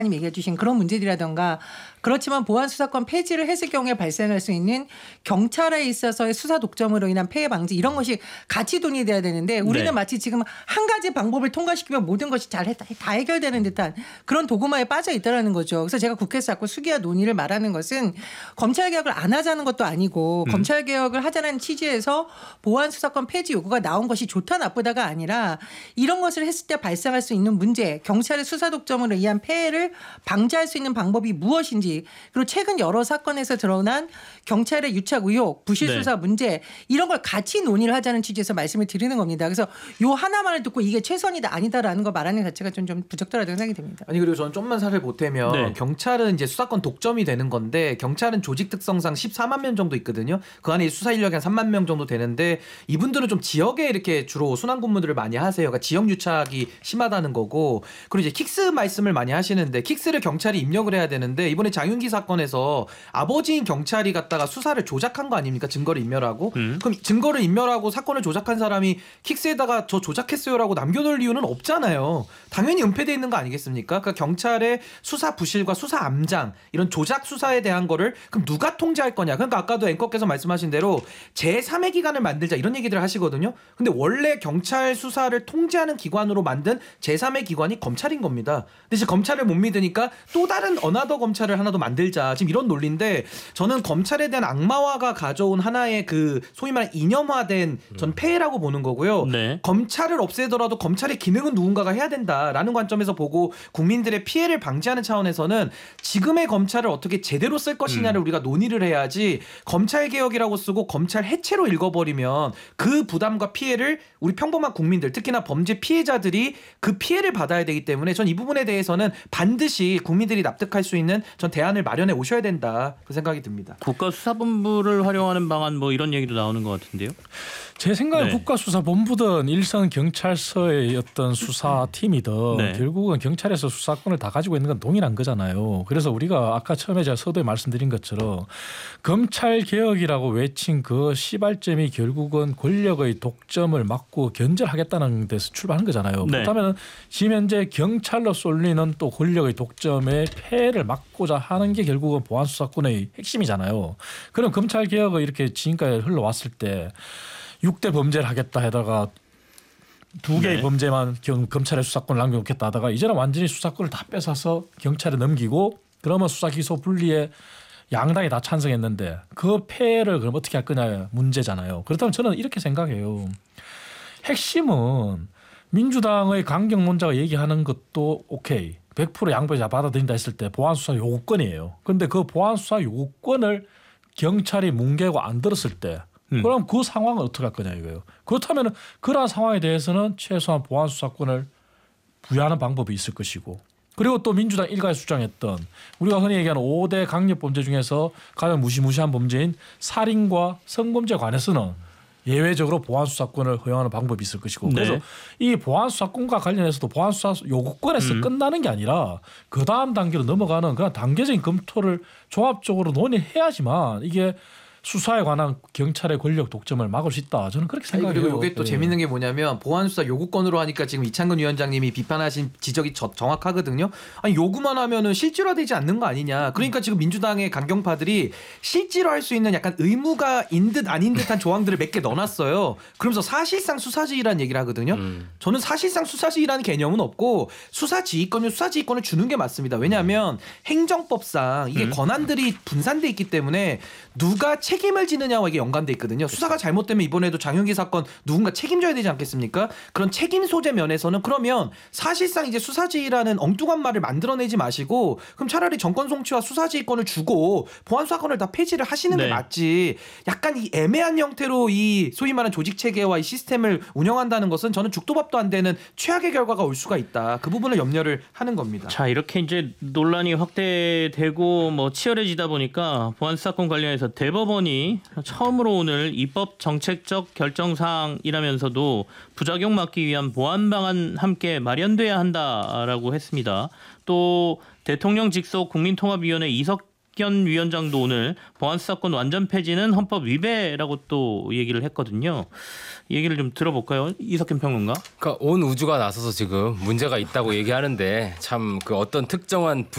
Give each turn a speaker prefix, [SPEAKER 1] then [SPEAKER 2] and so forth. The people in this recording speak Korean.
[SPEAKER 1] 님 얘기해 주신 그런 문제들이라든가 그렇지만 보안 수사권 폐지를 했을 경우에 발생할 수 있는 경찰에 있어서의 수사 독점으로 인한 폐해 방지 이런 것이 같이 논의돼야 되는데 우리는
[SPEAKER 2] 네.
[SPEAKER 1] 마치 지금 한 가지 방법을 통과시키면 모든 것이 다 해결되는 듯한 그런 도구마에 빠져 있다라는 거죠. 그래서 제가 국회에서 자꾸 수기와 논의를 말하는 것은 검찰 개혁을 안 하자는 것도 아니고 검찰 개혁을 하자는 취지에서 보안 수사권 폐지 요구가 나온 것이 좋다 나쁘다가 아니라 이런 것을 했을 때 발생할 수 있는 문제, 경찰의 수사 독점으로 의한 폐해를 방지할 수 있는 방법이 무엇인지 그리고 최근 여러 사건에서 드러난 경찰의 유착 의혹, 부실 수사 문제 이런 걸 같이 논의를 하자는 취지에서 말씀을 드리는 겁니다. 그래서 요 하나만을 듣고 이게 최선이다 아니다라는 거 말하는 자체가 좀 부적절하다고 생각이 듭니다.
[SPEAKER 3] 아니 그리고 저는 좀만 살을 보태면
[SPEAKER 2] 네.
[SPEAKER 3] 경찰은 이제 수사권 독점이 되는 건데 경찰은 조직 특성상 14만 명 정도 있거든요. 그 안에 수사 인력이 한 3만 명 정도 되는데 이분들은 좀 지역에 이렇게 주로 순환 근무들을 많이 하세요. 그러니까 지역 유착이 심하다는 거고 그리고 이제 킥스 말씀을 많이 하시는데 킥스를 경찰이 입력을 해야 되는데 이번에 장윤기 사건에서 아버지인 경찰이 갔다가 수사를 조작한 거 아닙니까? 증거를 인멸하고 그럼 증거를 인멸하고 사건을 조작한 사람이 킥스에다가 저 조작했어요라고 남겨놓을 이유는 없잖아요. 당연히 은폐돼 있는 거 아니겠습니까? 그러니까 경찰의 수사 부실과 수사 암장 이런 조작 수사에 대한 거를 그럼 누가 통제할 거냐? 그러니까 아까도 앵커께서 말씀하신 대로 제3의 기관을 만들자 이런 얘기들을 하시거든요. 근데 원래 경찰 수사를 통제하는 기관으로 만든 제3의 기관이 검찰인 겁니다. 근데 이제 검찰을 못 믿으니까 또 다른 어나더 검찰을 하나 더 만들자 지금 이런 논리인데 저는 검찰에 대한 악마화가 가져온 하나의 그 소위 말하는 이념화된 전 폐해라고 보는 거고요.
[SPEAKER 2] 네.
[SPEAKER 3] 검찰을 없애더라도 검찰의 기능은 누군가가 해야 된다라는 관점에서 보고 국민들의 피해를 방지하는 차원에서는 지금의 검찰을 어떻게 제대로 쓸 것이냐를 우리가 논의를 해야지 검찰 개혁이라고 쓰고 검찰 해체로 읽어버리면 그 부담과 피해를 우리 평범한 국민들 특히나 범죄 피해자들이 그 피해를 받아야 되기 때문에 전 이 부분에 대해서는 반드시 국민들이 납득할 수 있는 전 대안을 마련해 오셔야 된다 그 생각이 듭니다.
[SPEAKER 2] 국가수사본부를 활용하는 방안 뭐 이런 얘기도 나오는 것 같은데요.
[SPEAKER 4] 제 생각에
[SPEAKER 2] 네.
[SPEAKER 4] 국가수사본부든 일선 경찰서의 어떤 수사팀이든
[SPEAKER 2] 네.
[SPEAKER 4] 결국은 경찰에서 수사권을 다 가지고 있는 건 동일한 거잖아요. 그래서 우리가 아까 처음에 제가 서두에 말씀드린 것처럼 검찰 개혁이라고 외친 그 시발점이 결국은 권력의 독점을 막고 견제하겠다는 데서 출발한 거잖아요.
[SPEAKER 2] 네.
[SPEAKER 4] 그렇다면 지금 현재 경찰로 쏠리는 또 권력의 독점의 폐해를 막고자 하는 게 결국은 보안수사권의 핵심이잖아요. 그럼 검찰 개혁을 이렇게 지금까지 흘러왔을 때 6대 범죄를 하겠다 하다가 2개의
[SPEAKER 2] 네.
[SPEAKER 4] 범죄만 검찰의 수사권을 남겨놓겠다 하다가 이제는 완전히 수사권을 다 뺏어서 경찰에 넘기고 그러면 수사 기소 분리에 양당이 다 찬성했는데 그 폐해를 그럼 어떻게 할 거냐 문제잖아요. 그렇다면 저는 이렇게 생각해요. 핵심은 민주당의 강경론자가 얘기하는 것도 오케이. 100% 양보자 받아들인다 했을 때 보안수사 요구권이에요. 그런데 그 보안수사 요구권을 경찰이 뭉개고 안 들었을 때 그럼 그 상황은 어떻게 할 거냐 이거예요. 그렇다면 그러한 상황에 대해서는 최소한 보안수사권을 부여하는 방법이 있을 것이고 그리고 또 민주당 일가에서 주장했던 우리가 흔히 얘기하는 5대 강력범죄 중에서 가장 무시무시한 범죄인 살인과 성범죄에 관해서는 예외적으로 보안수사권을 허용하는 방법이 있을 것이고 그래서 이 보안수사권과 관련해서도 보안수사 요구권에서 끝나는 게 아니라 그 다음 단계로 넘어가는 그런 단계적인 검토를 종합적으로 논의해야지만 이게 수사에 관한 경찰의 권력 독점을 막을 수 있다. 저는 그렇게 생각해요.
[SPEAKER 3] 그리고 이게 또 재밌는 게 뭐냐면 보안수사 요구권으로 하니까 지금 이창근 위원장님이 비판하신 지적이 정확하거든요. 아니 요구만 하면은 실질화되지 않는 거 아니냐. 그러니까 지금 민주당의 강경파들이 실질화할 수 있는 약간 의무가 인 듯 아닌 듯한 조항들을 몇 개 넣어놨어요. 그러면서 사실상 수사지휘라는 얘기를 하거든요. 저는 사실상 수사지휘라는 개념은 없고 수사지휘권이면 수사지휘권을 주는 게 맞습니다. 왜냐하면 행정법상 이게 권한들이 분산돼 있기 때문에 누가 책임을 지느냐와 이게 연관돼 있거든요. 수사가 잘못되면 이번에도 장윤기 사건 누군가 책임져야 되지 않겠습니까? 그런 책임 소재 면에서는 그러면 사실상 이제 수사지휘라는 엉뚱한 말을 만들어내지 마시고 그럼 차라리 정권 송치와 수사지휘권을 주고 보안수사권을 다 폐지를 하시는 게 맞지. 약간 이 애매한 형태로 이 소위 말하는 조직체계와 이 시스템을 운영한다는 것은 저는 죽도밥도 안 되는 최악의 결과가 올 수가 있다. 그 부분을 염려를 하는 겁니다.
[SPEAKER 2] 자 이렇게 이제 논란이 확대되고 뭐 치열해지다 보니까 보안수사권 관련해서 대법원이 처음으로 오늘 입법 정책적 결정사항이라면서도 부작용 막기 위한 보안 방안 함께 마련돼야 한다라고 했습니다. 또 대통령 직속 국민통합위원회 이낙연 위원장도 오늘 보안수사권 완전 폐지는 헌법 위배라고 또 얘기를 했거든요. 얘기를 좀 들어볼까요? 이석현 평론가.
[SPEAKER 5] 그러니까 온 우주가 나서서 지금 문제가 있다고 얘기하는데 참 그 어떤 특정한